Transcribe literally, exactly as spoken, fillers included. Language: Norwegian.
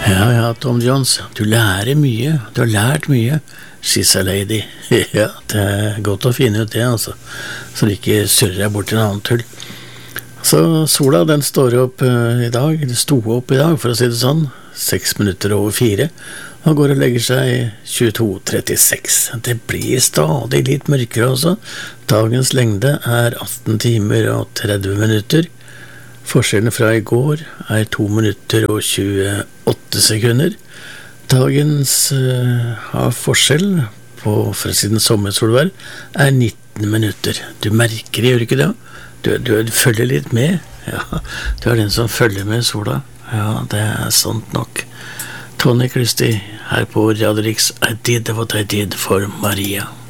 Ja, ja, Tom Jones, du lærer mye, du har lært mye, she's a lady. Ja, det er godt å finne ut det, altså, så du ikke surrer deg bort til en annen tull. Så sola, den står opp uh, i dag, det sto opp i dag, for å si det sånn, seks minutter over fire, og går og legger seg tjueto trettiseks. Det blir stadig litt mørkere også. Dagens lengde er atten timer og tretti minutter. Forskjellen fra i går er to minutter og tjueåtte sekunder. Dagens uh, forskjell på fra siden sommersolvær er nitten minutter. Du merker det, gjør ikke det? Du, du, du følger litt med. Ja, du er den som følger med sola. Ja, det er sant nok. Tony Christie her på Radio Rix. I did what I did for Maria.